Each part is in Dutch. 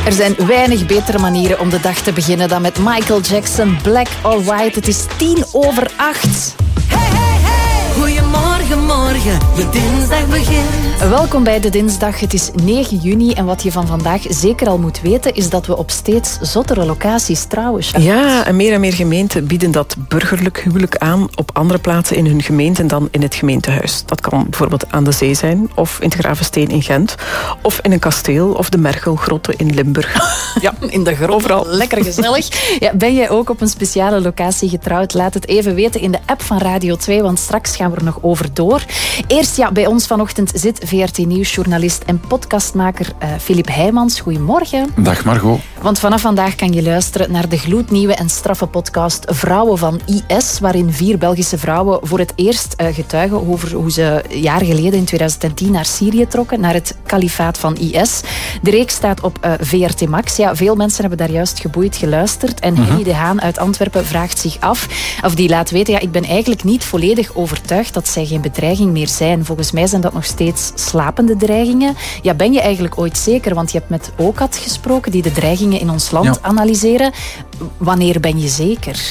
Er zijn weinig betere manieren om de dag te beginnen dan met Michael Jackson, Black or White. Het is 7:50. Hey, hey, hey. Goedemorgen, morgen, je dinsdag begint. Welkom bij de dinsdag. Het is 9 juni en wat je van vandaag zeker al moet weten is dat we op steeds zottere locaties trouwen. Ja, en meer gemeenten bieden dat burgerlijk huwelijk aan op andere plaatsen in hun gemeente dan in het gemeentehuis. Dat kan bijvoorbeeld aan de zee zijn, of in het Gravensteen in Gent, of in een kasteel, of de Mergelgrotten in Limburg. Ja, in de grot. Overal. Lekker gezellig. Ja, ben jij ook op een speciale locatie getrouwd? Laat het even weten in de app van Radio 2, want straks gaan we er nog over door. Eerst, bij ons vanochtend zit VRT Nieuwsjournalist en podcastmaker Filip Heijmans. Goedemorgen. Dag Margot. Want vanaf vandaag kan je luisteren naar de gloednieuwe en straffe podcast Vrouwen van IS, waarin 4 Belgische vrouwen voor het eerst getuigen over hoe ze jaar geleden in 2010 naar Syrië trokken, naar het kalifaat van IS. De reeks staat op VRT Max. Ja, veel mensen hebben daar juist geboeid geluisterd. En Henny de Haan uit Antwerpen vraagt zich af, of die laat weten, ik ben eigenlijk niet volledig overtuigd dat zij geen bedreiging meer zijn. Volgens mij zijn dat nog steeds slapende dreigingen. Ja, ben je eigenlijk ooit zeker? Want je hebt met OCAT gesproken, die de dreigingen in ons land analyseren. Wanneer ben je zeker?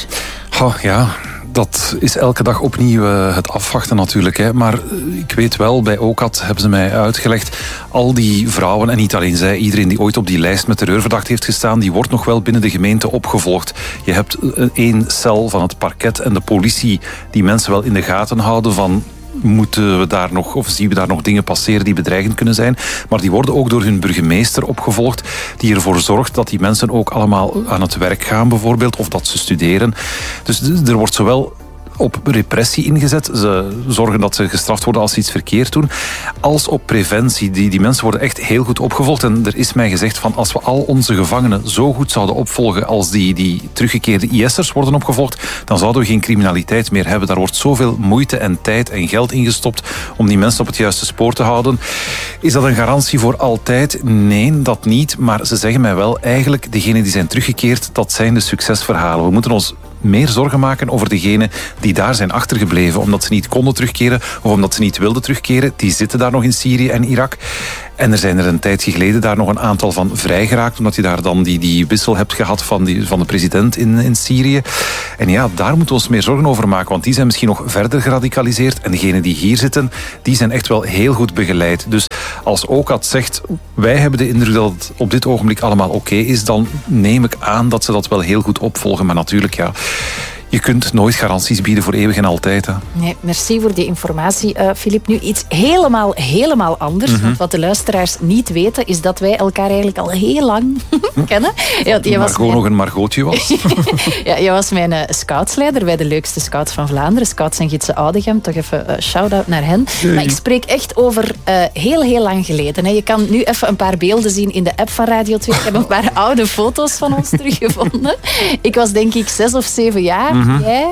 Ja, dat is elke dag opnieuw het afwachten natuurlijk. Hè. Maar ik weet wel, bij OCAT hebben ze mij uitgelegd, al die vrouwen, en niet alleen zij, iedereen die ooit op die lijst met terreurverdacht heeft gestaan, die wordt nog wel binnen de gemeente opgevolgd. Je hebt 1 cel van het parket en de politie die mensen wel in de gaten houden van, moeten we daar nog, of zien we daar nog dingen passeren die bedreigend kunnen zijn. Maar die worden ook door hun burgemeester opgevolgd, die ervoor zorgt dat die mensen ook allemaal aan het werk gaan bijvoorbeeld, of dat ze studeren. Dus er wordt zowel op repressie ingezet, ze zorgen dat ze gestraft worden als ze iets verkeerd doen, als op preventie. Die mensen worden echt heel goed opgevolgd. En er is mij gezegd van, als we al onze gevangenen zo goed zouden opvolgen als die teruggekeerde IS'ers worden opgevolgd, dan zouden we geen criminaliteit meer hebben. Daar wordt zoveel moeite en tijd en geld ingestopt om die mensen op het juiste spoor te houden. Is dat een garantie voor altijd? Nee, dat niet. Maar ze zeggen mij wel, eigenlijk, degenen die zijn teruggekeerd, dat zijn de succesverhalen. We moeten ons meer zorgen maken over degenen die daar zijn achtergebleven, omdat ze niet konden terugkeren of omdat ze niet wilden terugkeren. Die zitten daar nog in Syrië en Irak. En er zijn er een tijdje geleden daar nog een aantal van vrijgeraakt, omdat je daar dan die wissel hebt gehad van de president in Syrië. En ja, daar moeten we ons meer zorgen over maken, want die zijn misschien nog verder geradicaliseerd. En degenen die hier zitten, die zijn echt wel heel goed begeleid. Dus als OCAT zegt, wij hebben de indruk dat het op dit ogenblik allemaal oké is, dan neem ik aan dat ze dat wel heel goed opvolgen. Maar natuurlijk, ja, je kunt nooit garanties bieden voor eeuwig en altijd. Hè. Nee, merci voor die informatie, Filip. Nu iets helemaal anders. Want wat de luisteraars niet weten, is dat wij elkaar eigenlijk al heel lang kennen. Margot nog een Margotje was. Ja, jij was mijn scoutsleider bij de leukste scouts van Vlaanderen. Scouts en Gidsen Oudegem. Toch even shout-out naar hen. Nee. Maar ik spreek echt over heel lang geleden. Hè. Je kan nu even een paar beelden zien in de app van Radio 2. Ik heb een paar oude foto's van ons teruggevonden. Ik was denk ik 6 of 7 jaar. Jij?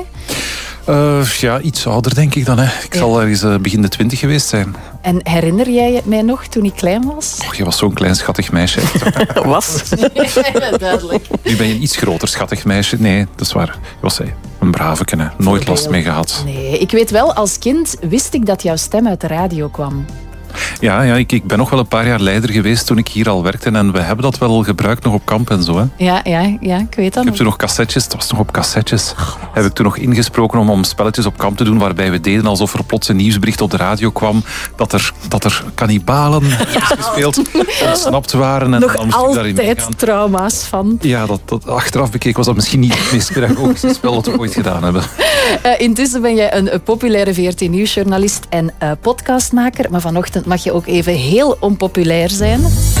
Ja, iets ouder denk ik dan. Hè. Ik zal ergens begin de 20 geweest zijn. En herinner jij het mij nog toen ik klein was? Je was zo'n klein schattig meisje. Was? Ja, duidelijk. Nu ben je een iets groter schattig meisje. Nee, dat is waar. Je was een braveke, hè. Nooit last mee gehad. Nee, ik weet wel, als kind wist ik dat jouw stem uit de radio kwam. Ja, ik ben nog wel een paar jaar leider geweest toen ik hier al werkte. En we hebben dat wel gebruikt nog op kamp en zo. Hè. Ja, ik weet dat. Ik heb toen nog cassettes, het was nog op cassettes. Heb ik toen nog ingesproken om spelletjes op kamp te doen, waarbij we deden alsof er plots een nieuwsbericht op de radio kwam dat er kannibalen gespeeld, ontsnapt waren. En nog dan moest ik daarin altijd meegaan. Trauma's van. Ja, dat achteraf bekeken was dat misschien niet het meest pedagogische spel dat we ooit gedaan hebben. Intussen ben jij een populaire VRT Nieuwsjournalist en podcastmaker, maar vanochtend mag je ook even heel onpopulair zijn.